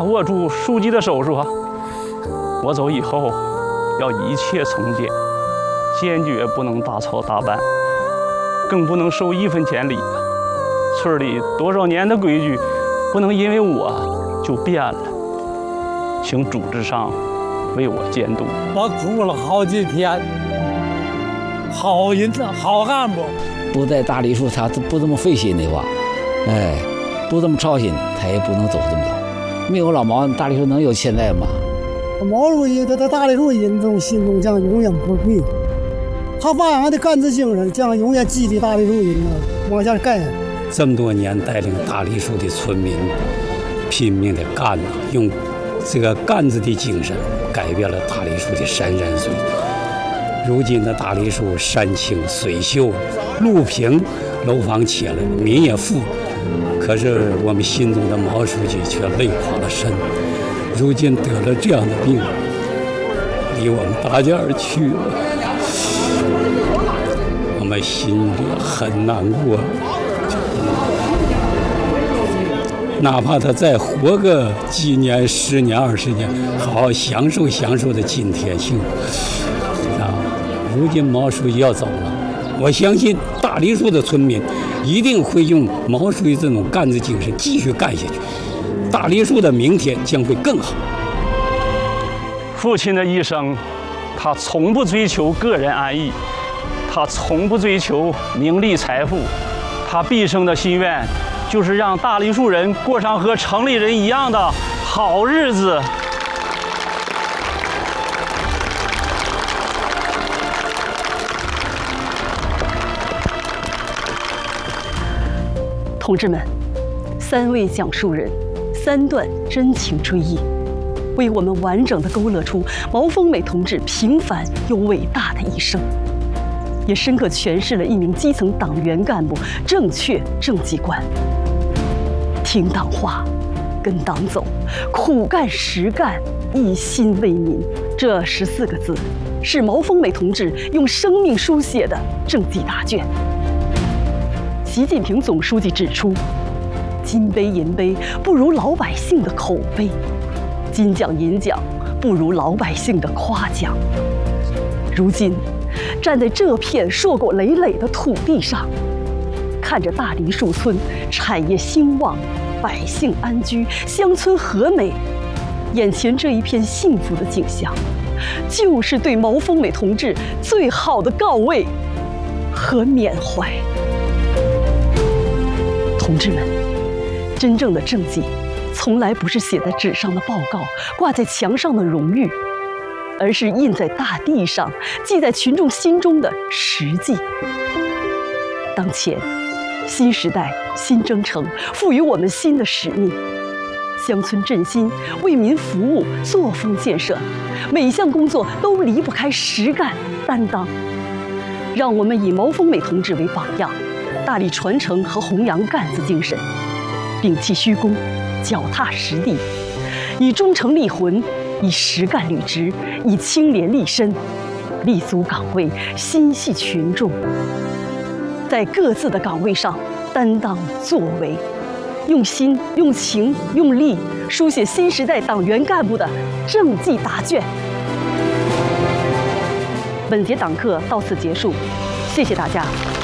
他握住书记的手说：“我走以后要一切从简，坚决不能大操大办，更不能收1分钱礼。村里多少年的规矩，不能因为我就变了，请组织上为我监督。” 我哭了好几天，好人好干部。 不在大梨树，他不这么费心的话，不这么操心，他也不能走这么早。没有老毛，大梨树能有现在吗？ 毛主席他在大梨树人中心中将永远不变，他发扬的干事精神将永远激励大梨树人往下干。 这么多年带领大梨树的村民拼命的干用这个干子的精神改变了大梨树的山山水。如今的大梨树山清水秀，路平，楼房起来了，民也富。可是我们心中的毛书记却累垮了身，如今得了这样的病，离我们大家而去了，我们心里很难过。哪怕他再活个几年、10年、20年，好好享受的今天幸福啊！如今毛书记要走了，我相信大梨树的村民一定会用毛书记这种干子精神继续干下去，大梨树的明天将会更好。 父亲的一生，他从不追求个人安逸，他从不追求名利财富，他毕生的心愿就是让大梨树人过上和城里人一样的好日子。 同志们，3位讲述人，3段真情追忆，为我们完整地勾勒出毛丰美同志平凡又伟大的一生，也深刻诠释了一名基层党员干部正确政绩观。听党话，跟党走，苦干实干，一心为民，这14个字，是毛丰美同志用生命书写的政绩答卷。习近平总书记指出，金杯银杯不如老百姓的口碑，金奖银奖不如老百姓的夸奖。如今，站在这片硕果累累的土地上，看着大梨树村产业兴旺，百姓安居，乡村和美，眼前这一片幸福的景象，就是对毛丰美同志最好的告慰和缅怀。同志们，真正的政绩，从来不是写在纸上的报告，挂在墙上的荣誉，而是印在大地上，记在群众心中的实际。当前，新时代、新征程赋予我们新的使命，乡村振兴、为民服务、作风建设，每一项工作都离不开实干担当。让我们以毛丰美同志为榜样，大力传承和弘扬干子精神，摒弃虚功，脚踏实地，以忠诚立魂，以实干履职，以清廉立身，立足岗位，心系群众，在各自的岗位上担当作为，用心、用情、用力，书写新时代党员干部的政绩答卷。本节党课到此结束，谢谢大家。